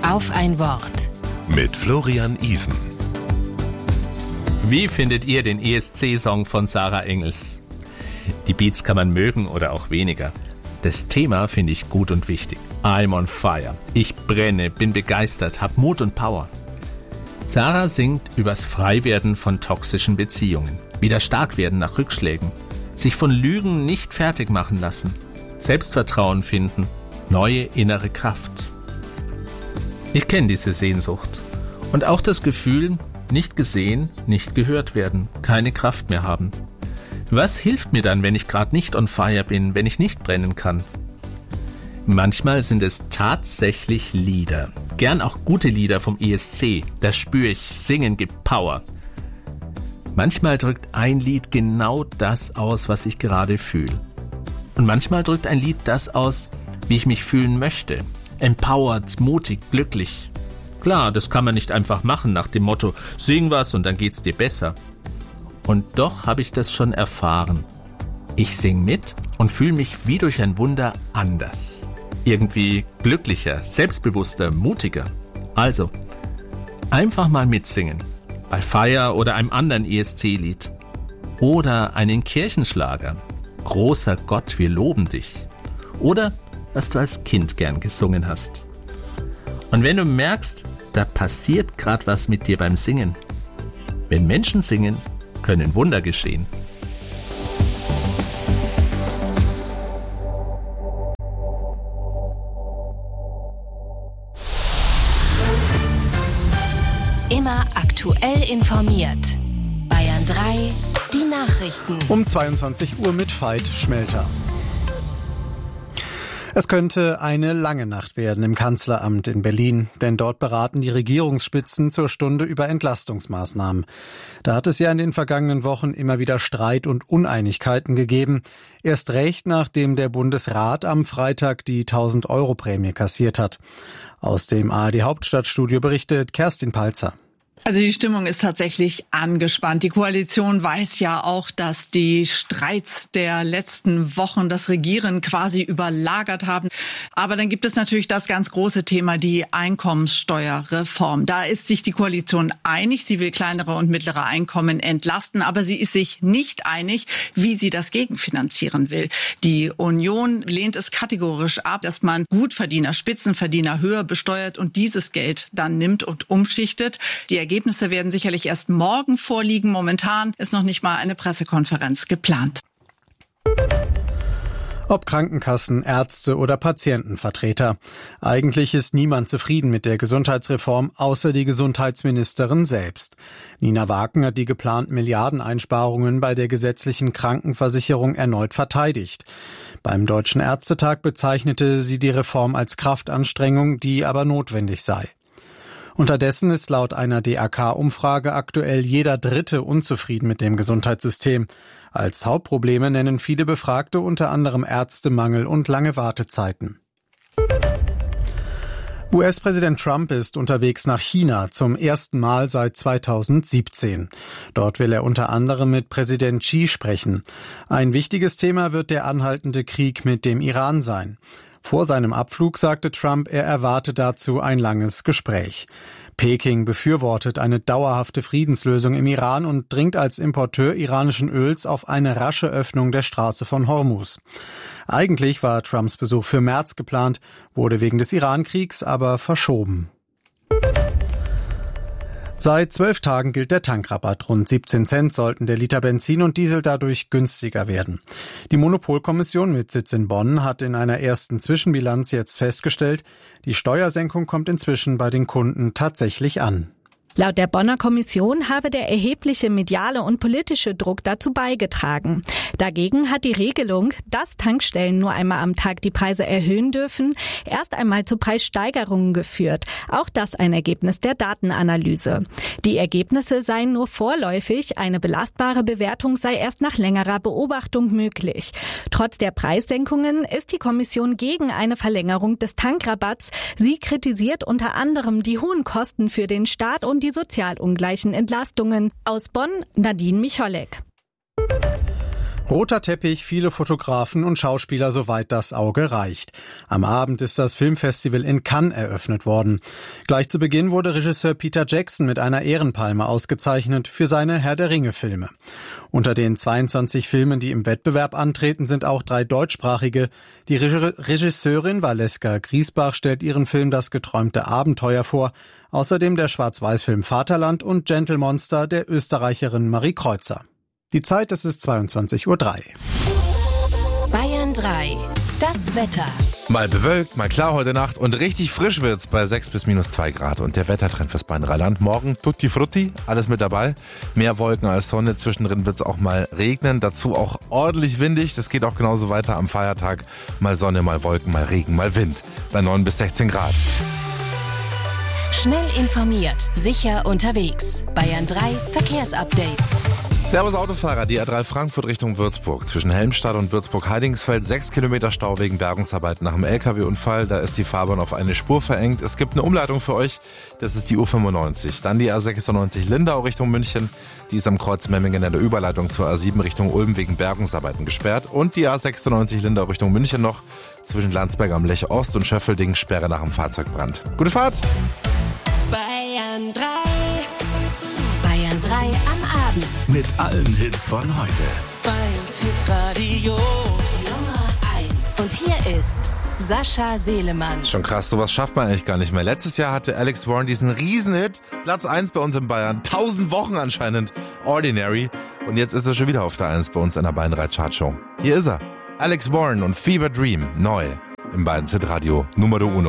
Auf ein Wort. Mit Florian Isen. Wie findet ihr den ESC-Song von Sarah Engels? Die Beats kann man mögen oder auch weniger. Das Thema finde ich gut und wichtig. I'm on fire. Ich brenne, bin begeistert, hab Mut und Power. Sarah singt übers Freiwerden von toxischen Beziehungen. Wieder stark werden nach Rückschlägen. Sich von Lügen nicht fertig machen lassen. Selbstvertrauen finden. Neue innere Kraft. Ich kenne diese Sehnsucht. Und auch das Gefühl, nicht gesehen, nicht gehört werden, keine Kraft mehr haben. Was hilft mir dann, wenn ich gerade nicht on fire bin, wenn ich nicht brennen kann? Manchmal sind es tatsächlich Lieder. Gern auch gute Lieder vom ESC. Da spüre ich, Singen gibt Power. Manchmal drückt ein Lied genau das aus, was ich gerade fühle. Und manchmal drückt ein Lied das aus, wie ich mich fühlen möchte. Empowered, mutig, glücklich. Klar, das kann man nicht einfach machen nach dem Motto, sing was und dann geht's dir besser. Und doch habe ich das schon erfahren. Ich sing mit und fühle mich wie durch ein Wunder anders. Irgendwie glücklicher, selbstbewusster, mutiger. Also, einfach mal mitsingen. Bei Fire oder einem anderen ESC-Lied. Oder einen Kirchenschlager. Großer Gott, wir loben dich. Oder was du als Kind gern gesungen hast. Und wenn du merkst, da passiert gerade was mit dir beim Singen. Wenn Menschen singen, können Wunder geschehen. Immer aktuell informiert. Bayern 3, die Nachrichten. Um 22 Uhr mit Veit Schmelter. Es könnte eine lange Nacht werden im Kanzleramt in Berlin, denn dort beraten die Regierungsspitzen zur Stunde über Entlastungsmaßnahmen. Da hat es ja in den vergangenen Wochen immer wieder Streit und Uneinigkeiten gegeben. Erst recht, nachdem der Bundesrat am Freitag die 1.000-Euro-Prämie kassiert hat. Aus dem ARD-Hauptstadtstudio berichtet Kerstin Palzer. Also die Stimmung ist tatsächlich angespannt. Die Koalition weiß ja auch, dass die Streits der letzten Wochen das Regieren quasi überlagert haben. Aber dann gibt es natürlich das ganz große Thema, die Einkommenssteuerreform. Da ist sich die Koalition einig. Sie will kleinere und mittlere Einkommen entlasten, aber sie ist sich nicht einig, wie sie das gegenfinanzieren will. Die Union lehnt es kategorisch ab, dass man Gutverdiener, Spitzenverdiener höher besteuert und dieses Geld dann nimmt und umschichtet. Die Ergebnisse werden sicherlich erst morgen vorliegen. Momentan ist noch nicht mal eine Pressekonferenz geplant. Ob Krankenkassen, Ärzte oder Patientenvertreter. Eigentlich ist niemand zufrieden mit der Gesundheitsreform, außer die Gesundheitsministerin selbst. Nina Waken hat die geplanten Milliardeneinsparungen bei der gesetzlichen Krankenversicherung erneut verteidigt. Beim Deutschen Ärztetag bezeichnete sie die Reform als Kraftanstrengung, die aber notwendig sei. Unterdessen ist laut einer DAK-Umfrage aktuell jeder Dritte unzufrieden mit dem Gesundheitssystem. Als Hauptprobleme nennen viele Befragte unter anderem Ärztemangel und lange Wartezeiten. US-Präsident Trump ist unterwegs nach China zum ersten Mal seit 2017. Dort will er unter anderem mit Präsident Xi sprechen. Ein wichtiges Thema wird der anhaltende Krieg mit dem Iran sein. Vor seinem Abflug sagte Trump, er erwarte dazu ein langes Gespräch. Peking befürwortet eine dauerhafte Friedenslösung im Iran und dringt als Importeur iranischen Öls auf eine rasche Öffnung der Straße von Hormuz. Eigentlich war Trumps Besuch für März geplant, wurde wegen des Irankriegs aber verschoben. Seit 12 Tagen gilt der Tankrabatt. Rund 17 Cent sollten der Liter Benzin und Diesel dadurch günstiger werden. Die Monopolkommission mit Sitz in Bonn hat in einer ersten Zwischenbilanz jetzt festgestellt, die Steuersenkung kommt inzwischen bei den Kunden tatsächlich an. Laut der Bonner Kommission habe der erhebliche mediale und politische Druck dazu beigetragen. Dagegen hat die Regelung, dass Tankstellen nur einmal am Tag die Preise erhöhen dürfen, erst einmal zu Preissteigerungen geführt. Auch das ein Ergebnis der Datenanalyse. Die Ergebnisse seien nur vorläufig, eine belastbare Bewertung sei erst nach längerer Beobachtung möglich. Trotz der Preissenkungen ist die Kommission gegen eine Verlängerung des Tankrabatts. Sie kritisiert unter anderem die hohen Kosten für den Staat und die sozial ungleichen Entlastungen. Aus Bonn, Nadine Micholek. Roter Teppich, viele Fotografen und Schauspieler, soweit das Auge reicht. Am Abend ist das Filmfestival in Cannes eröffnet worden. Gleich zu Beginn wurde Regisseur Peter Jackson mit einer Ehrenpalme ausgezeichnet für seine Herr-der-Ringe-Filme. Unter den 22 Filmen, die im Wettbewerb antreten, sind auch 3 deutschsprachige. Die Regisseurin Valeska Griesbach stellt ihren Film Das geträumte Abenteuer vor. Außerdem der Schwarz-Weiß-Film Vaterland und Gentlemonster der Österreicherin Marie Kreuzer. Die Zeit, es ist 22:03 Uhr. Bayern 3. Das Wetter. Mal bewölkt, mal klar heute Nacht und richtig frisch wird's bei 6 bis -2 Grad. Und der Wettertrend fürs Rheinland. Morgen tutti frutti, alles mit dabei. Mehr Wolken als Sonne, zwischendrin wird's auch mal regnen. Dazu auch ordentlich windig. Das geht auch genauso weiter am Feiertag. Mal Sonne, mal Wolken, mal Regen, mal Wind. Bei 9 bis 16 Grad. Schnell informiert, sicher unterwegs. Bayern 3 Verkehrsupdate. Servus Autofahrer, die A3 Frankfurt Richtung Würzburg. Zwischen Helmstadt und Würzburg-Heidingsfeld 6 Kilometer Stau wegen Bergungsarbeiten nach einem LKW-Unfall. Da ist die Fahrbahn auf eine Spur verengt. Es gibt eine Umleitung für euch. Das ist die U95. Dann die A96 Lindau Richtung München. Die ist am Kreuz Memmingen in der Überleitung zur A7 Richtung Ulm wegen Bergungsarbeiten gesperrt. Und die A96 Lindau Richtung München noch. Zwischen Landsberg am Lech Ost und Schöffelding Sperre nach einem Fahrzeugbrand. Gute Fahrt! Bayern 3. Bayern 3 am Abend. Mit allen Hits von heute. Bayerns Hitradio Nummer 1. Und hier ist Sascha Selemann. Schon krass, sowas schafft man eigentlich gar nicht mehr. Letztes Jahr hatte Alex Warren diesen Riesenhit, Platz 1 bei uns in Bayern, 1000 Wochen anscheinend, Ordinary. Und jetzt ist er schon wieder auf der 1 bei uns in der Bayern 3 Chartshow. Hier ist er, Alex Warren und Fever Dream, neu im Bayerns Hitradio Nummer 1.